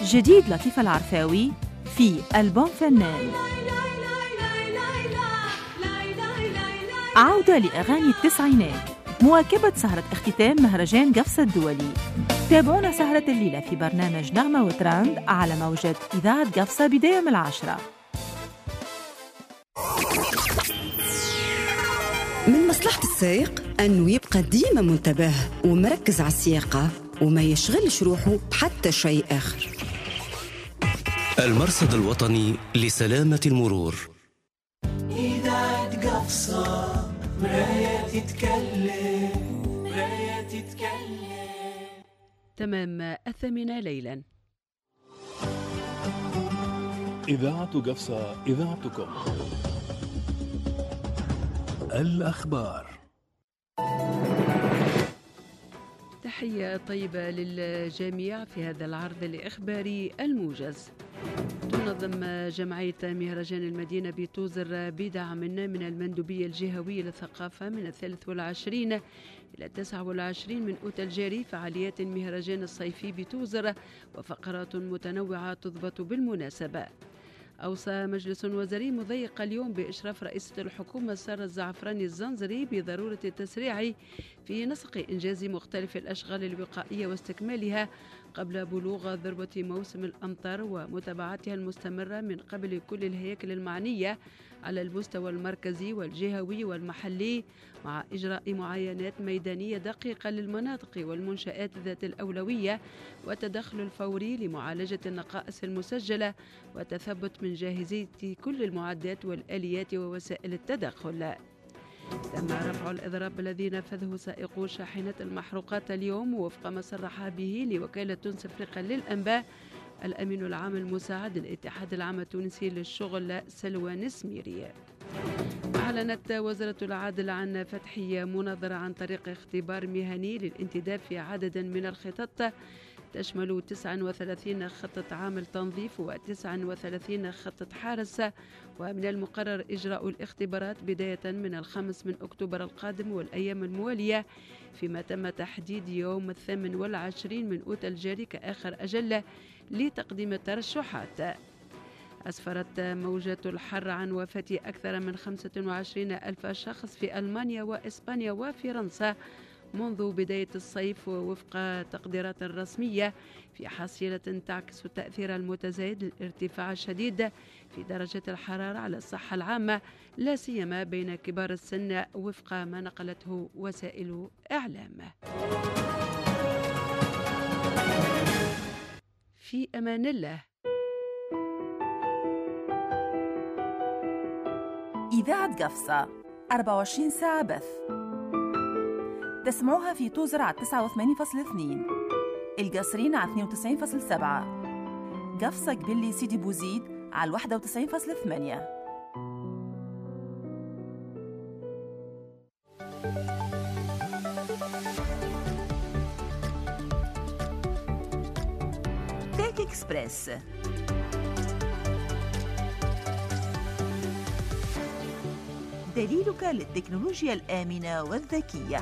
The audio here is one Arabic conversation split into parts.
جديد لطيفة العرفاوي في ألبوم فنان. عودة لأغاني التسعينات، مواكبة سهرة اختتام مهرجان قفصة الدولي. تابعونا سهرة الليلة في برنامج نغمة وتراند على موجة إذاعة قفصة بداية من 10. من مصلحة السائق أنه يبقى ديما منتبه ومركز على السياقة وما يشغلش روحه بحتى شيء آخر. المرصد الوطني لسلامة المرور. إذاعة قفصة مراية تتكلم. تمام 8 ليلا. إذاعة قفصة، إذاعتكم. الأخبار. تحية طيبة للجميع في هذا العرض الإخباري الموجز. تنظم جمعية مهرجان المدينة بتوزر بدعم من المندوبية الجهوية للثقافة من 23 إلى 29 من أوت الجاري فعاليات المهرجان الصيفي بتوزر وفقرات متنوعة تضبط بالمناسبة. أوصى مجلس وزاري مضيق اليوم بإشراف رئيسة الحكومة سارة الزعفراني الزنزري بضرورة التسريع في نسق إنجاز مختلف الأشغال الوقائية واستكمالها قبل بلوغ ذروة موسم الأمطار ومتابعتها المستمرة من قبل كل الهياكل المعنية على المستوى المركزي والجهوي والمحلي، مع إجراء معاينات ميدانية دقيقة للمناطق والمنشآت ذات الأولوية والتدخل الفوري لمعالجة النقائص المسجلة وتثبت من جاهزية كل المعدات والآليات ووسائل التدخل. تم رفع الإضراب الذي نفذه سائقو شاحنة المحروقات اليوم وفق ما صرح به لوكالة تونس أفريقيا للأنباء الأمين العام المساعد للاتحاد العام التونسي للشغل سلوى نسميري. أعلنت وزارة العدل عن فتح مناظرة عن طريق اختبار مهني للانتداب في عدد من الخطط تشمل 39 خطة عامل تنظيف و39 خطة حارس، ومن المقرر إجراء الاختبارات بداية من 5 أكتوبر القادم والأيام الموالية، فيما تم تحديد يوم 28 من أوت الجاري كآخر أجل لتقديم الترشحات. أسفرت موجة الحر عن وفاة أكثر من 25 ألف شخص في ألمانيا وإسبانيا وفرنسا منذ بداية الصيف وفق تقديرات رسمية، في حصيلة تعكس التأثير المتزايد للارتفاع الشديد في درجة الحرارة على الصحة العامة، لا سيما بين كبار السن وفق ما نقلته وسائل إعلام. في أمان الله. إذاعة قفصة 24 ساعة بث. تسمعوها في توزر على 89.2، القصرين على 92.7، قفصة قبلي سيدي بوزيد على 91.8. تيك إكسبريس، دليلك للتكنولوجيا الآمنة والذكية.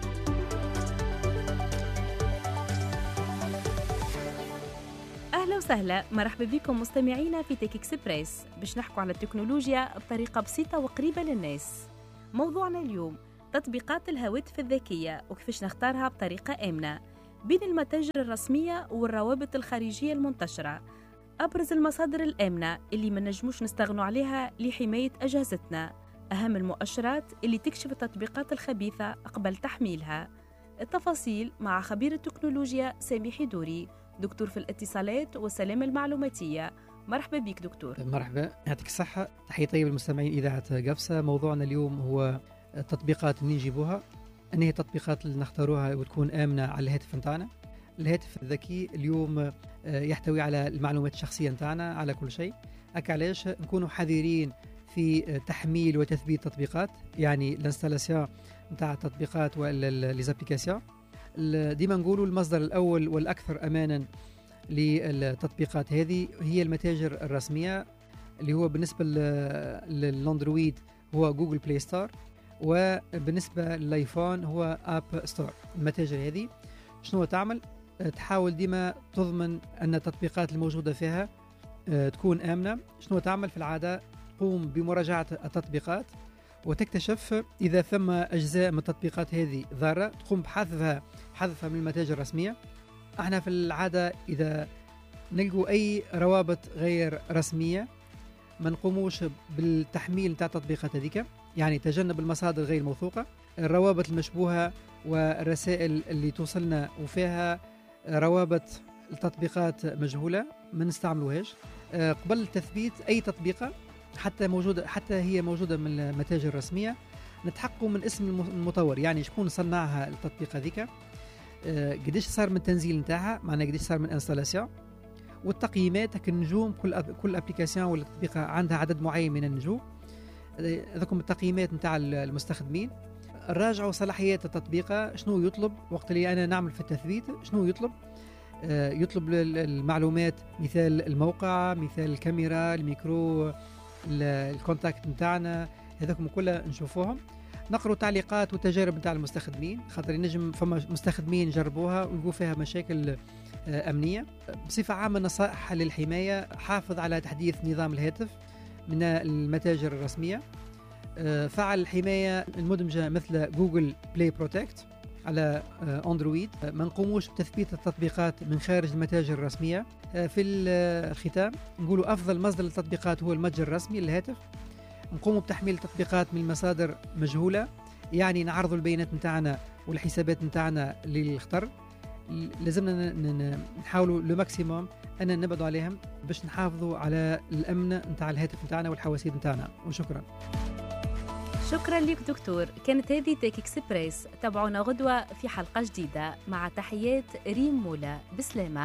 أهلا وسهلا، مرحبا بكم مستمعينا في تيك إكسبريس باش نحكوا على التكنولوجيا بطريقة بسيطة وقريبة للناس. موضوعنا اليوم تطبيقات الهواتف الذكية وكيفاش نختارها بطريقة آمنة بين المتاجر الرسمية والروابط الخارجية المنتشرة. أبرز المصادر الآمنة اللي ما نجموش نستغنوا عليها لحماية أجهزتنا، أهم المؤشرات اللي تكشف التطبيقات الخبيثة قبل تحميلها. التفاصيل مع خبير التكنولوجيا سامي دوري، دكتور في الاتصالات والسلامة المعلوماتية. مرحبا بك دكتور. مرحبا، يعطيك الصحة. تحية طيبة للمستمعين إذاعة قفصة. موضوعنا اليوم هو التطبيقات اللي نجيبوها، أن هي التطبيقات اللي نختاروها وتكون آمنة على الهاتف نتاعنا. الهاتف الذكي اليوم يحتوي على المعلومات الشخصية نتاعنا، على كل شيء. علاش نكونوا حذرين في تحميل وتثبيت تطبيقات، يعني الانستالاسيون نتاع التطبيقات والليزابليكاسيون. ديما نقولوا المصدر الأول والأكثر أمانا للتطبيقات هذه هي المتاجر الرسمية، اللي هو بالنسبة للأندرويد هو جوجل بلاي ستور، وبالنسبة للآيفون هو آب ستور. المتاجر هذه شنو تعمل؟ تحاول ديما تضمن أن التطبيقات الموجودة فيها تكون آمنة. شنو تعمل في العادة؟ تقوم بمراجعة التطبيقات وتكتشف إذا ثم أجزاء من التطبيقات هذه ضارة، تقوم بحذفها من المتاجر الرسمية. احنا في العادة إذا نلقوا أي روابط غير رسمية ما نقوموش بالتحميل نتاع التطبيقات هذيك، يعني تجنب المصادر غير الموثوقة. الروابط المشبوهة والرسائل اللي توصلنا وفيها روابط التطبيقات مجهولة ما نستعملوهاش. قبل تثبيت أي تطبيقة حتى هي موجودة من المتاجر الرسمية نتحققوا من اسم المطور، يعني شكون صنعها التطبيق هذيك، قديش صار من تنزيل نتاعها، معناها قديش صار من انستالاسيون، والتقييمات النجوم. كل ابليكاسيون ولا تطبيق عندها عدد معين من النجوم. هذوكم التقييمات نتاع المستخدمين. راجعوا صلاحيات التطبيق، شنو يطلب وقت اللي انا نعمل في التثبيت، شنو يطلب المعلومات، مثال الموقع، مثال الكاميرا، الميكرو، الكونتاكت نتاعنا، هذوكم كلها نشوفوهم. نقرأ تعليقات وتجارب نتاع المستخدمين، خاطر ينجم فما مستخدمين جربوها ولقوا فيها مشاكل أمنية. بصفة عامة نصائح للحماية: حافظ على تحديث نظام الهاتف من المتاجر الرسمية، فعل الحماية المدمجة مثل جوجل بلاي بروتكت على أندرويد، ما نقوموش بتثبيت التطبيقات من خارج المتاجر الرسمية. في الختام نقولوا أفضل مصدر للتطبيقات هو المتجر الرسمي للهاتف. نقوموا بتحميل التطبيقات من مصادر مجهولة، يعني نعرضوا البيانات نتاعنا والحسابات نتاعنا للخطر. لازمنا نحاولوا لو ماكسيموم أن نبعدوا عليهم باش نحافظوا على الأمن نتاع الهاتف نتاعنا والحواسيب نتاعنا. وشكرا. شكرا لك دكتور. كانت هذه تيك اكسبريس. تابعونا غدوة في حلقة جديدة. مع تحيات ريم مولا. بسلامة.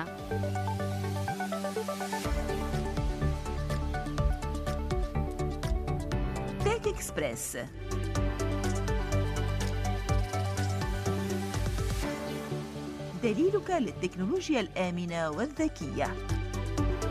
تيك اكسبريس، دليلك للتكنولوجيا الآمنة والذكية.